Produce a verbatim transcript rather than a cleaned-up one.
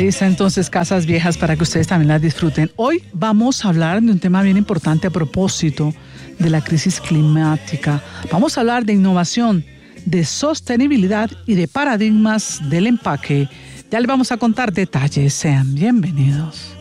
está entonces Casas Viejas para que ustedes también las disfruten. Hoy vamos a hablar de un tema bien importante a propósito de la crisis climática. Vamos a hablar de innovación, de sostenibilidad y de paradigmas del empaque. Ya les vamos a contar detalles. Sean bienvenidos.